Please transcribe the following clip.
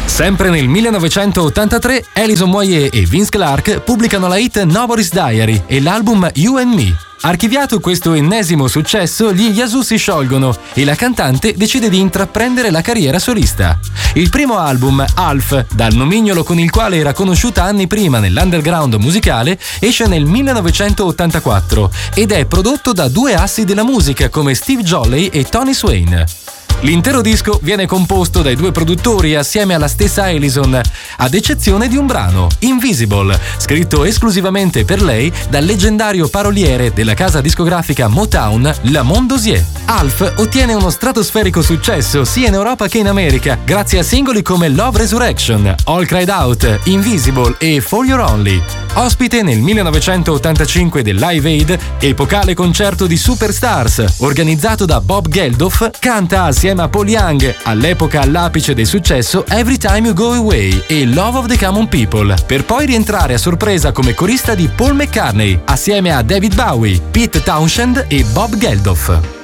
Sempre nel 1983, Alison Moyet e Vince Clarke pubblicano la hit Nobody's Diary e l'album You and Me. Archiviato questo ennesimo successo, gli Yazoo si sciolgono e la cantante decide di intraprendere la carriera solista. Il primo album, Alf, dal nomignolo con il quale era conosciuta anni prima nell'underground musicale, esce nel 1984 ed è prodotto da due assi della musica come Steve Jolley e Tony Swain. L'intero disco viene composto dai due produttori assieme alla stessa Alison, ad eccezione di un brano, Invisible, scritto esclusivamente per lei dal leggendario paroliere della casa discografica Motown, Lamont Dozier. Alf ottiene uno stratosferico successo sia in Europa che in America, grazie a singoli come Love Resurrection, All Cried Out, Invisible e For Your Only. Ospite nel 1985 del Live Aid, epocale concerto di Superstars, organizzato da Bob Geldof, canta assieme a Paul Young, all'epoca all'apice del successo, Every Time You Go Away e Love of the Common People, per poi rientrare a sorpresa come corista di Paul McCartney, assieme a David Bowie, Pete Townshend e Bob Geldof.